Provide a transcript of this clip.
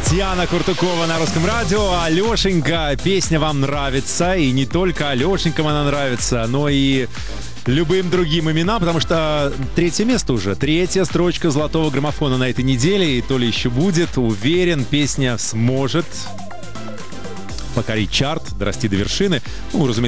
Татьяна Куртукова на Русском радио. Алешенька, песня вам нравится. И не только Алешенькам она нравится, но и любым другим именам, потому что третье место уже. Третья строчка золотого граммофона на этой неделе. И то ли еще будет. Уверен, песня сможет покорить чарт, дорасти до вершины. Ну, разумеется,